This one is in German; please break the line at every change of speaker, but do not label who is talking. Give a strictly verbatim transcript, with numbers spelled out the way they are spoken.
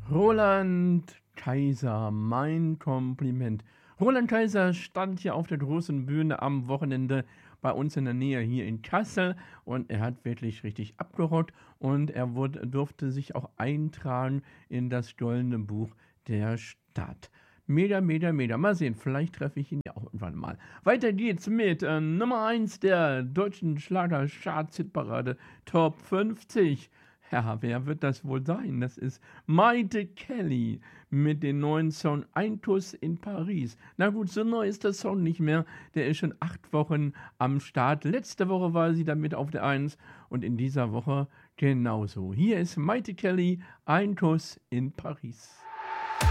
Roland Kaiser, mein Kompliment. Roland Kaiser stand hier auf der großen Bühne am Wochenende bei uns in der Nähe hier in Kassel und er hat wirklich richtig abgerockt und er wurde, durfte sich auch eintragen in das Goldene Buch der Stadt. Mega, mega, mega. Mal sehen, vielleicht treffe ich ihn ja auch irgendwann mal. Weiter geht's mit äh, Nummer eins der deutschen Schlager-Charts-Hitparade Top fünfzig. Ja, wer wird das wohl sein? Das ist Maite Kelly mit dem neuen Song Ein Kuss in Paris. Na gut, so neu ist der Song nicht mehr. Der ist schon acht Wochen am Start. Letzte Woche war sie damit auf der Eins und in dieser Woche genauso. Hier ist Maite Kelly, Ein Kuss in Paris.